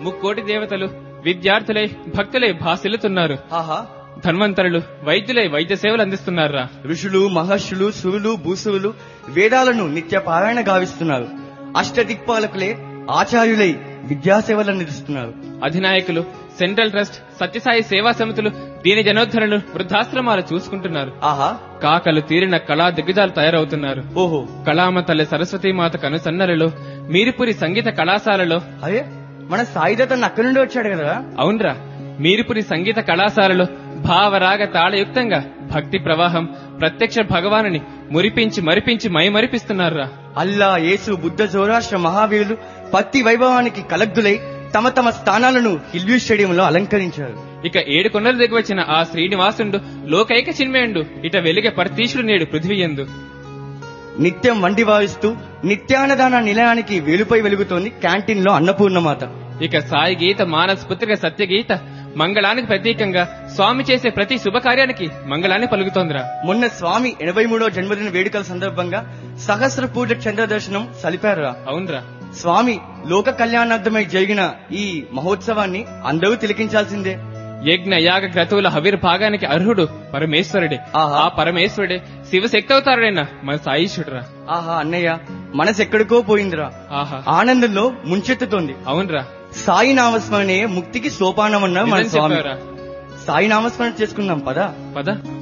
ముక్కోటి దేవతలు విద్యార్థులై భక్తులై భాసిల్లుతున్నారు. ఆహా, ధన్వంతరులు వైద్యులై వైద్య సేవలు అందిస్తున్నారా. ఋషులు మహర్షులు సురులు భూసువులు వేదాలను నిత్య పారాయణ గావిస్తున్నారు. అష్టదిక్పాలకులే ఆచార్యులై విద్యాసేవలు అందిస్తున్నారు. అధినాయకులు సెంట్రల్ ట్రస్ట్ సత్యసాయి సేవా సమితులు దీని జనోద్ధరణలు వృద్ధాశ్రమాలు చూసుకుంటున్నారు. ఆహా, కాకలు తీరిన కళా దిగ్గజాలు తయారవుతున్నారు. ఓహో, కళామ తల్లి సరస్వతీమాత కనుసన్నలలో మీరిపురి సంగీత కళాశాలలో. అదే మన సాయిదతను అక్కడి నుండి వచ్చాడు కదా. అవునరా, మీరిపురి సంగీత కళాశాలలో భావరాగ తాళయుక్తంగా భక్తి ప్రవాహం ప్రత్యక్ష భగవానుని మురిపించి మరిపించి మైమరిపిస్తున్నారా. అల్లా, యేసు, బుద్ధ, జోరాష్ట్ర మహావీరులు భక్తి వైభవానికి కలగ్గులై తమ తమ స్థానాలను హిల్వ్యూ స్టేడియంలో అలంకరించారు. ఇక 7 కొండలు దిగి వచ్చిన ఆ శ్రీనివాసుండు లోకైక చిన్మయుండు ఇట వెలిగే పరతీశుడు నేడు పృథ్వీయందు. నిత్యం వండి వాయిస్తూ నిత్యాన్నదాన నిలయానికి వేలుపై వెలుగుతోంది క్యాంటీన్ లో అన్నపూర్ణమాత. ఇక సాయి గీత మానస్ పుత్రిక సత్యగీత మంగళానికి ప్రతీకంగా స్వామి చేసే ప్రతి శుభకార్యానికి మంగళాన్ని పలుకుతోందిరా. మొన్న స్వామి 83వ జన్మదిన వేడుకల సందర్భంగా సహస్ర పూజ చంద్ర దర్శనం సలిపారురా. అవునరా, స్వామి లోక కళ్యాణార్థమై జరిగిన ఈ మహోత్సవాన్ని అందరూ తిలకించాల్సిందే. యజ్ఞ యాగ క్రతువుల హవిర్భాగానికి అర్హుడు పరమేశ్వరుడే. ఆహా. ఆ పరమేశ్వరుడే శివశక్తి అవతారుడైన మన సాయిషుడురా. ఆహా అన్నయ్య, మనసెక్కడికో పోయిందిరా. ఆహా, ఆనందంలో ముంచెత్తుతోంది. అవునరా, సాయి నామస్మరణే ముక్తికి సోపానమన్నారు మన నిజం స్వామి. చెప్పావురా. సాయి నామస్మరణ చేసుకుందాం పదా. పద.